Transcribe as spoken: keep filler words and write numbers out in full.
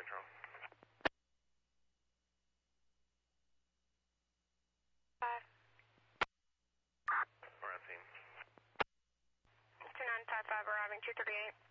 Central. Five. We're on scene. two nine five five arriving two thirty-eight.